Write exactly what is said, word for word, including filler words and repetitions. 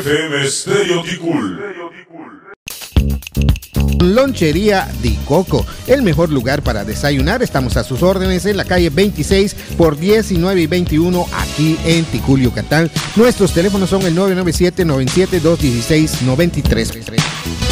M Stereo Ticul. Lonchería Di Coco, el mejor lugar para desayunar. Estamos a sus órdenes en la calle veintiséis por diecinueve y veintiuno aquí en Ticul, Yucatán. Nuestros teléfonos son el nueve nueve siete, nueve siete dos, uno seis nueve tres.